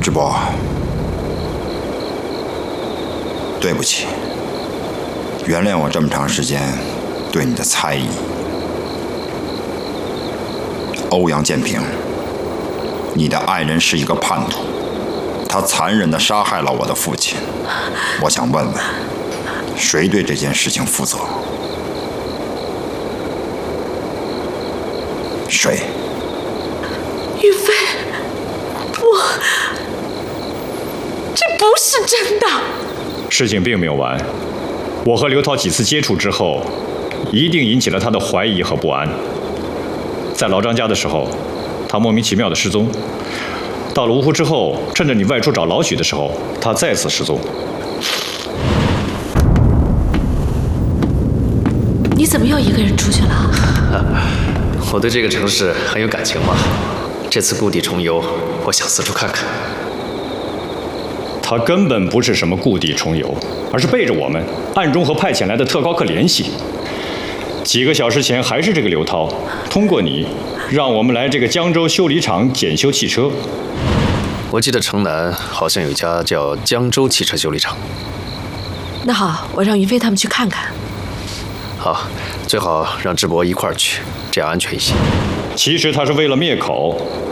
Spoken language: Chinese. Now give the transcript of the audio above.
智博，对不起，原谅我这么长时间对你的猜疑。欧阳建平，你的爱人是一个叛徒，他残忍地杀害了我的父亲。我想问问，谁对这件事情负责？谁？ 于飞，这不是真的。 事情并没有完，我和刘涛几次接触之后，一定引起了他的怀疑和不安。在老张家的时候，他莫名其妙的失踪。到了芜湖之后，趁着你外出找老许的时候，他再次失踪。 你怎么又一个人出去了？ 我对这个城市很有感情嘛，这次故地重游，我想四处看看。 他根本不是什么故地重游，而是背着我们，暗中和派遣来的特高课联系。几个小时前还是这个刘涛，通过你，让我们来这个江州修理厂检修汽车。 我记得城南好像有一家叫江州汽车修理厂。 那好，我让云飞他们去看看。 好，最好让智博一块儿去，这样安全一些。 其实他是为了灭口，